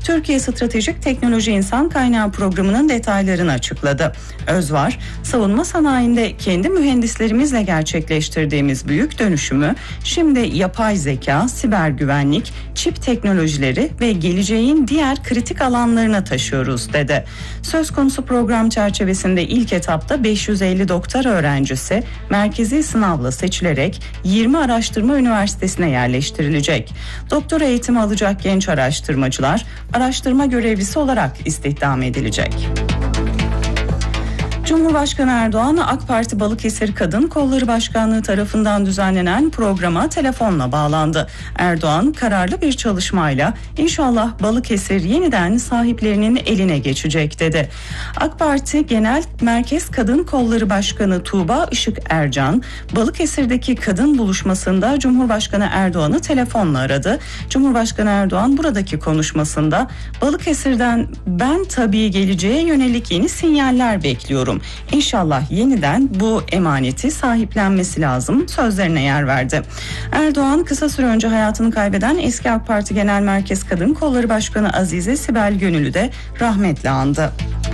Türkiye Stratejik Teknoloji İnsan Kaynağı Programı'nın detaylarını açıkladı. Özvar, savunma sanayinde kendi mühendislerimizle gerçekleştirdiğimiz büyük dönüşümü şimdi yapay zeka, siber güvenlik, çip teknolojileri ve geleceğin diğer kritik alanlarına taşıyoruz dedi. Söz konusu program çerçevesinde ilk etapta 550 doktora öğrencisi merkezi sınavla seçilerek 20 araştırma üniversitesine yerleştirilecek. Doktora eğitimi alacak genç araştırmacılar araştırma görevlisi olarak istihdam edilecek. Cumhurbaşkanı Erdoğan, AK Parti Balıkesir Kadın Kolları Başkanlığı tarafından düzenlenen programa telefonla bağlandı. Erdoğan, kararlı bir çalışmayla inşallah Balıkesir yeniden sahiplerinin eline geçecek dedi. AK Parti Genel Merkez Kadın Kolları Başkanı Tuğba Işık Ercan, Balıkesir'deki kadın buluşmasında Cumhurbaşkanı Erdoğan'ı telefonla aradı. Cumhurbaşkanı Erdoğan buradaki konuşmasında Balıkesir'den ben tabii geleceğe yönelik yeni sinyaller bekliyorum. İnşallah yeniden bu emaneti sahiplenmesi lazım sözlerine yer verdi. Erdoğan kısa süre önce hayatını kaybeden eski AK Parti Genel Merkez Kadın Kolları Başkanı Azize Sibel Gönül'ü de rahmetle andı.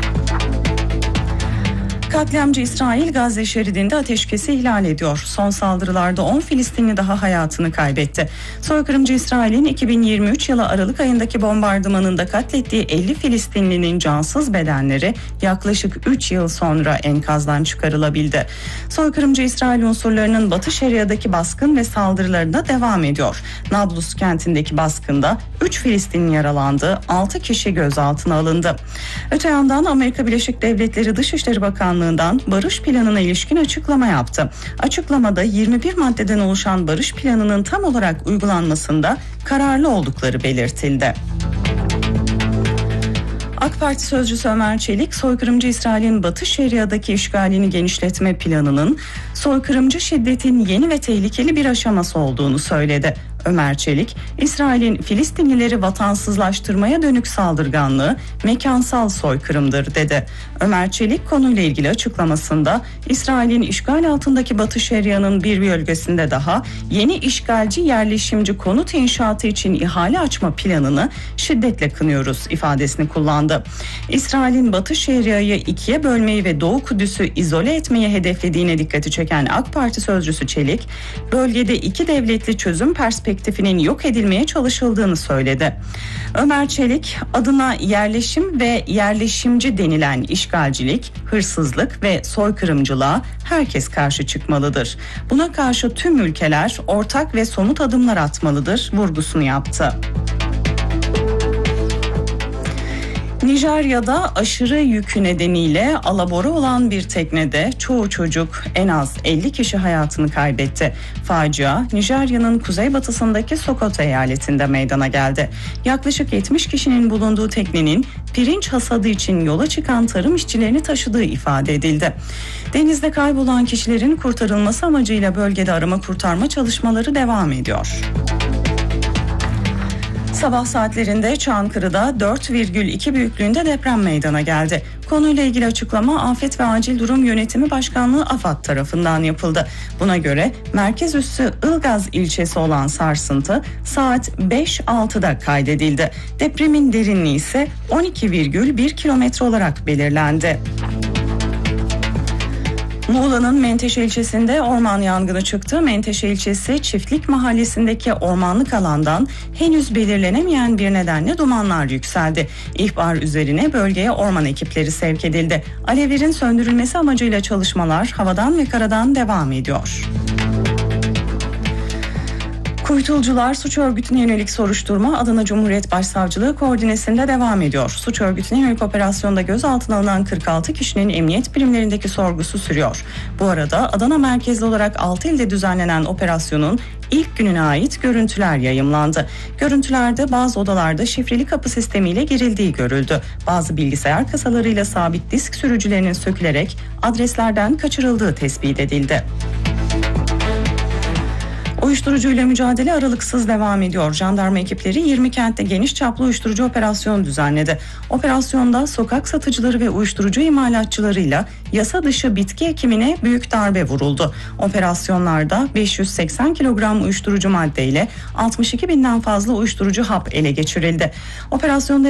Katliamcı İsrail Gazze şeridinde ateşkesi ihlal ediyor. Son saldırılarda 10 Filistinli daha hayatını kaybetti. Soykırımcı İsrail'in 2023 yılı Aralık ayındaki bombardımanında katlettiği 50 Filistinlinin cansız bedenleri yaklaşık 3 yıl sonra enkazdan çıkarılabildi. Soykırımcı İsrail unsurlarının Batı Şeria'daki baskın ve saldırılarına devam ediyor. Nablus kentindeki baskında 3 Filistinli yaralandı, 6 kişi gözaltına alındı. Öte yandan Amerika Birleşik Devletleri Dışişleri Bakanlığı barış planına ilişkin açıklama yaptı. Açıklamada 21 maddeden oluşan barış planının tam olarak uygulanmasında kararlı oldukları belirtildi. AK Parti sözcüsü Ömer Çelik, soykırımcı İsrail'in Batı Şeria'daki işgalini genişletme planının soykırımcı şiddetin yeni ve tehlikeli bir aşaması olduğunu söyledi. Ömer Çelik, İsrail'in Filistinlileri vatansızlaştırmaya dönük saldırganlığı mekansal soykırımdır dedi. Ömer Çelik konuyla ilgili açıklamasında İsrail'in işgal altındaki Batı Şeria'nın bir bölgesinde daha yeni işgalci yerleşimci konut inşaatı için ihale açma planını şiddetle kınıyoruz ifadesini kullandı. İsrail'in Batı Şeria'yı ikiye bölmeyi ve Doğu Kudüs'ü izole etmeyi hedeflediğine dikkati çeken AK Parti sözcüsü Çelik, bölgede iki devletli çözüm perspektifinin yok edilmeye çalışıldığını söyledi. Ömer Çelik, adına yerleşim ve yerleşimci denilen işgalcilik, hırsızlık ve soykırımcılığa herkes karşı çıkmalıdır. Buna karşı tüm ülkeler ortak ve somut adımlar atmalıdır vurgusunu yaptı. Nijerya'da aşırı yükü nedeniyle alabora olan bir teknede çoğu çocuk en az 50 kişi hayatını kaybetti. Facia Nijerya'nın kuzeybatısındaki Sokoto eyaletinde meydana geldi. Yaklaşık 70 kişinin bulunduğu teknenin pirinç hasadı için yola çıkan tarım işçilerini taşıdığı ifade edildi. Denizde kaybolan kişilerin kurtarılması amacıyla bölgede arama kurtarma çalışmaları devam ediyor. Sabah saatlerinde Çankırı'da 4,2 büyüklüğünde deprem meydana geldi. Konuyla ilgili açıklama Afet ve Acil Durum Yönetimi Başkanlığı AFAD tarafından yapıldı. Buna göre merkez üssü Ilgaz ilçesi olan sarsıntı saat 5.06'da kaydedildi. Depremin derinliği ise 12,1 kilometre olarak belirlendi. Muğla'nın Menteşe ilçesinde orman yangını çıktı. Menteşe ilçesi Çiftlik mahallesindeki ormanlık alandan henüz belirlenemeyen bir nedenle dumanlar yükseldi. İhbar üzerine bölgeye orman ekipleri sevk edildi. Alevlerin söndürülmesi amacıyla çalışmalar havadan ve karadan devam ediyor. Kuytulcular suç örgütüne yönelik soruşturma Adana Cumhuriyet Başsavcılığı koordinesinde devam ediyor. Suç örgütüne yönelik operasyonda gözaltına alınan 46 kişinin emniyet birimlerindeki sorgusu sürüyor. Bu arada Adana merkezli olarak 6 ilde düzenlenen operasyonun ilk gününe ait görüntüler yayımlandı. Görüntülerde bazı odalarda şifreli kapı sistemiyle girildiği görüldü. Bazı bilgisayar kasalarıyla sabit disk sürücülerinin sökülerek adreslerden kaçırıldığı tespit edildi. Uyuşturucuyla mücadele aralıksız devam ediyor. Jandarma ekipleri 20 kentte geniş çaplı uyuşturucu operasyon düzenledi. Operasyonda sokak satıcıları ve uyuşturucu imalatçılarıyla yasa dışı bitki ekimine büyük darbe vuruldu. Operasyonlarda 580 kilogram uyuşturucu madde ile 62 binden fazla uyuşturucu hap ele geçirildi. Operasyonda